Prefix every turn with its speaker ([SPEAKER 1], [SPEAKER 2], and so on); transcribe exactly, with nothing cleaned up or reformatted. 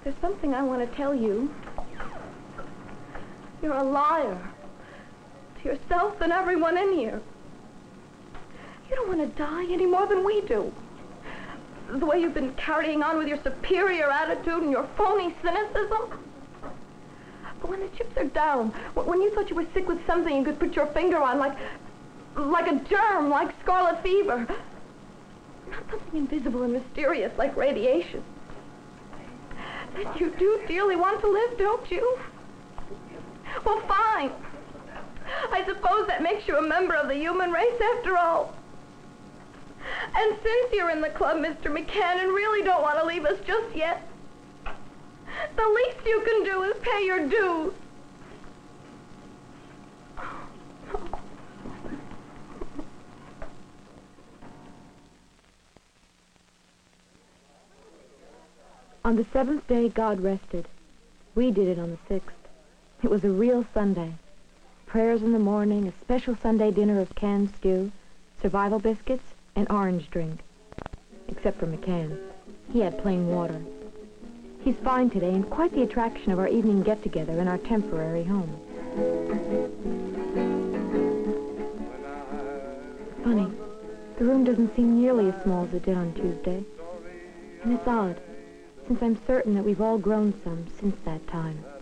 [SPEAKER 1] There's something I want to tell you. You're a liar. To yourself and everyone in here. You don't want to die any more than we do. The way you've been carrying on with your superior attitude and your phony cynicism. But when the chips are down, when you thought you were sick with something you could put your finger on, like, like a germ, like scarlet fever. Not something invisible and mysterious like radiation. Then you do dearly want to live, don't you? Well, fine. I suppose that makes you a member of the human race after all. And since you're in the club, Mister McCann, and really don't want to leave us just yet, the least you can do is pay your dues.
[SPEAKER 2] On the seventh day, God rested. We did it on the sixth. It was a real Sunday. Prayers in the morning, a special Sunday dinner of canned stew, survival biscuits, and orange drink. Except for McCann. He had plain water. He's fine today and quite the attraction of our evening get-together in our temporary home. Funny, the room doesn't seem nearly as small as it did on Tuesday. And it's odd, since I'm certain that we've all grown some since that time.